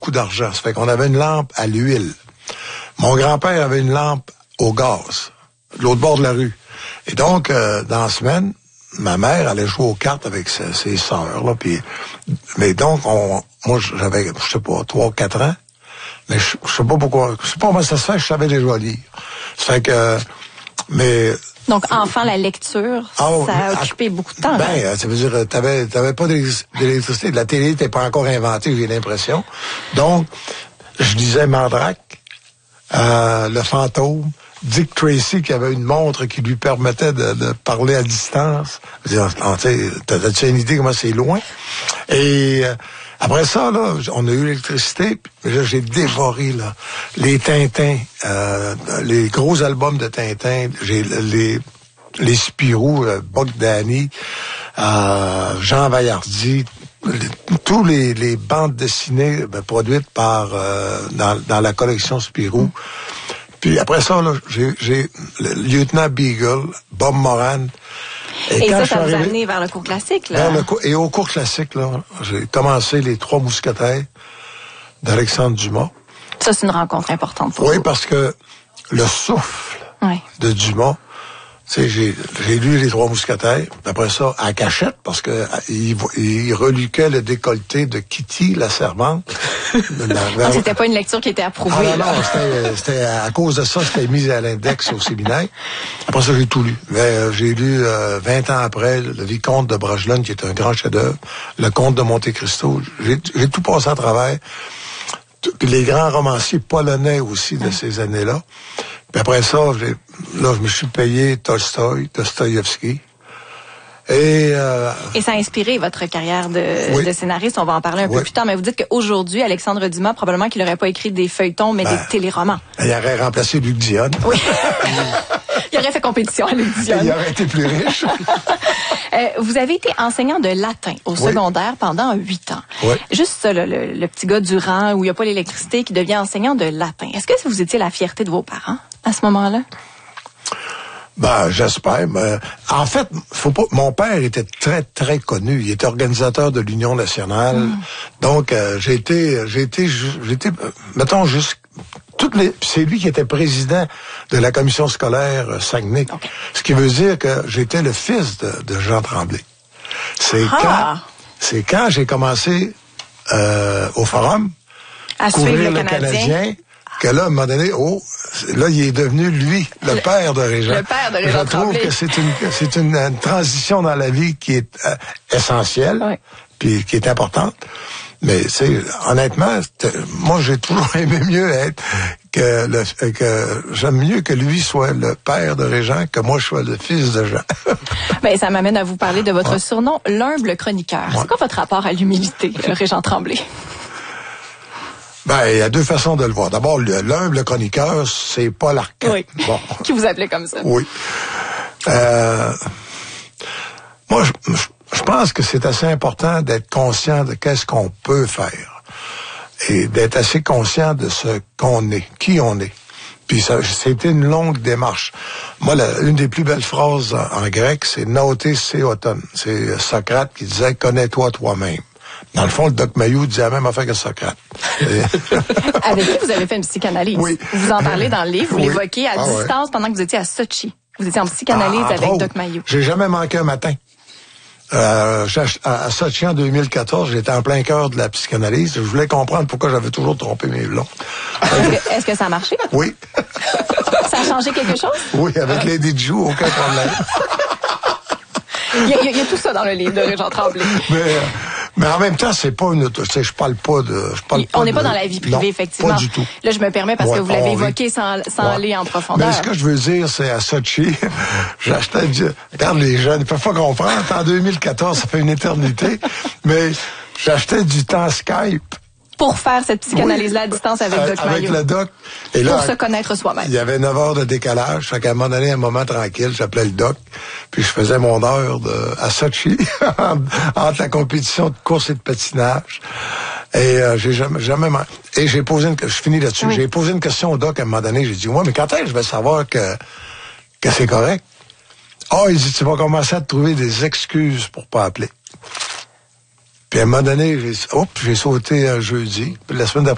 beaucoup d'argent. Ça fait qu'on avait une lampe à l'huile. Mon grand-père avait une lampe au gaz, de l'autre bord de la rue. Et donc, dans la semaine, ma mère allait jouer aux cartes avec ses sœurs, là, mais donc, moi, j'avais, je sais pas, 3 ou 4 ans, mais je sais pas pourquoi, je sais pas comment ça se fait, je savais déjà lire. Ça fait que, mais... Donc, enfant, la lecture, ça a occupé beaucoup de temps. Ben, ça veut dire, t'avais pas d'électricité, la télé n'était pas encore inventée, j'ai l'impression. Donc, je lisais Mandrake, Le Fantôme, Dick Tracy qui avait une montre qui lui permettait de parler à distance. T'as-tu une idée comment c'est loin? Et après ça, là, on a eu l'électricité, puis là, j'ai dévoré là, les Tintins, les gros albums de Tintin, j'ai les Spirou, Bogdani, Jean Vaillardy, tous les bandes dessinées produites par dans la collection Spirou. Puis après ça, là, j'ai le Lieutenant Beagle, Bob Moran. Et ça vous a amené vers le cours classique, là? Et au cours classique, là, j'ai commencé les 3 mousquetaires d'Alexandre Dumas. Ça, c'est une rencontre importante pour vous. Oui, parce que le souffle de Dumas, tu sais, j'ai lu les 3 mousquetaires, après ça, à cachette, parce que il reluquait le décolleté de Kitty, la servante. C'était pas une lecture qui était approuvée. Non, c'était à cause de ça, c'était mis à l'index au séminaire. Après ça, j'ai tout lu. Mais, j'ai lu 20 ans après, le Vicomte de Bragelonne, qui est un grand chef-d'œuvre, le Comte de Monte Cristo. J'ai tout passé à travers. Les grands romanciers polonais aussi de ces années-là. Puis après ça, je me suis payé Tolstoï, Dostoïevski. Et ça a inspiré votre carrière de scénariste. On va en parler un peu plus tard. Mais vous dites qu'aujourd'hui, Alexandre Dumas, probablement qu'il n'aurait pas écrit des feuilletons, mais des téléromans. Il aurait remplacé Luc Dionne. Oui. Il aurait fait compétition à Luc Dionne. Il aurait été plus riche. Vous avez été enseignant de latin au secondaire pendant 8 ans. Oui. Juste ça, le petit gars du rang où il n'y a pas l'électricité qui devient enseignant de latin. Est-ce que vous étiez la fierté de vos parents à ce moment-là? J'espère. Mais en fait, mon père était très, très connu. Il était organisateur de l'Union nationale. Donc, mettons, c'est lui qui était président de la commission scolaire Saguenay. Okay. Ce qui veut dire que j'étais le fils de Jean Tremblay. C'est quand j'ai commencé au Forum à couvrir le Canadien que là, à un moment donné, là, il est devenu, lui, le père de Régent. Le père de Régent Je trouve que c'est une transition dans la vie qui est essentielle, puis qui est importante. Mais honnêtement, moi, j'ai toujours aimé mieux j'aime mieux que lui soit le père de Régent que moi, je sois le fils de Jean. Ça m'amène à vous parler de votre surnom, l'humble chroniqueur. C'est quoi votre rapport à l'humilité, Régent Tremblay? Il y a 2 façons de le voir. D'abord, l'humble chroniqueur, c'est Paul Arcand. Oui. Bon. Qui vous appelait comme ça. Oui. Moi, je pense que c'est assez important d'être conscient de qu'est-ce qu'on peut faire. Et d'être assez conscient de ce qu'on est, qui on est. Puis c'était une longue démarche. Moi, une des plus belles phrases en grec, c'est naoté séoton. C'est Socrate qui disait « connais-toi toi-même ». Dans le fond, le Doc Mayou disait la même affaire que Socrate. Avec qui vous avez fait une psychanalyse. Oui. Vous en parlez dans le livre, vous l'évoquez à distance pendant que vous étiez à Sochi. Vous étiez en psychanalyse avec Doc Mayou. J'ai jamais manqué un matin. À Sochi en 2014, j'étais en plein cœur de la psychanalyse. Je voulais comprendre pourquoi j'avais toujours trompé mes blonds. Est-ce que ça a marché? Oui. Ça a changé quelque chose? Oui, avec Lady Jou, aucun problème. Il y a tout ça dans le livre de Régent Tremblay. Mais en même temps, c'est pas je parle pas de... On n'est pas dans la vie privée, effectivement. Pas du tout. Là, je me permets parce que vous l'avez évoqué sans aller en profondeur. Mais ce que je veux dire, c'est à Sochi, j'achetais regarde, les jeunes, ils peuvent pas comprendre. En 2014, ça fait une éternité. Mais j'achetais du temps Skype. Pour faire cette psychanalyse-là à distance avec Doc Mayou. Avec le Doc. Et là, pour se connaître soi-même. Il y avait 9 heures de décalage. Fait qu'à un moment donné, un moment tranquille, j'appelais le Doc. Puis je faisais mon heure à Sochi, entre la compétition de course et de patinage. Et j'ai jamais... Et j'ai posé je finis là-dessus. Oui. J'ai posé une question au Doc à un moment donné. J'ai dit, mais quand est-ce que je vais savoir que c'est correct? Il dit, tu vas commencer à te trouver des excuses pour pas appeler. Puis à un moment donné, j'ai sauté un jeudi. Puis la semaine d'après,